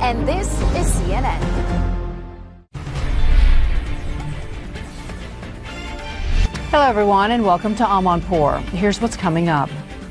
And this is CNN. Hello, everyone, and welcome to Amanpour. Here's what's coming up.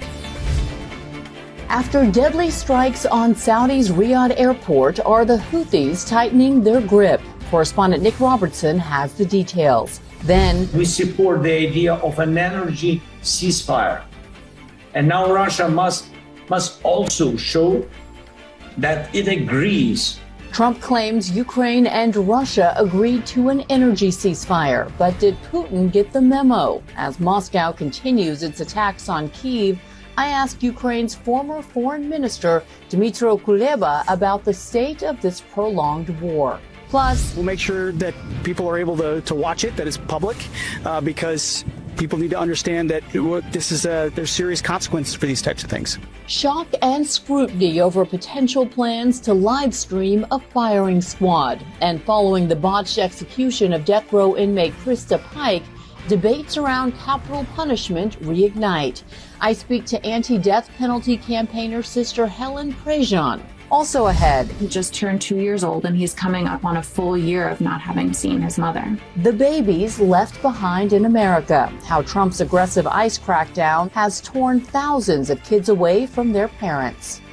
After deadly strikes on Saudi's Riyadh airport, are the Houthis tightening their grip? Correspondent Nick Robertson has the details. Then, we support the idea of an energy ceasefire. And now Russia must also show that it agrees. Trump claims Ukraine and Russia agreed to an energy ceasefire. But did Putin get the memo? As Moscow continues its attacks on Kyiv, I asked Ukraine's former foreign minister, Dmytro Kuleba, about the state of this prolonged war. Plus, we'll make sure that people are able to watch it, that it's public, because people need to understand that there's serious consequences for these types of things. Shock and scrutiny over potential plans to live stream a firing squad. And following the botched execution of death row inmate Krista Pike, debates around capital punishment reignite. I speak to anti-death penalty campaigner Sister Helen Prejean. Also ahead, he just turned 2 years old and he's coming up on a full year of not having seen his mother. The babies left behind in America. How Trump's aggressive ICE crackdown has torn thousands of kids away from their parents.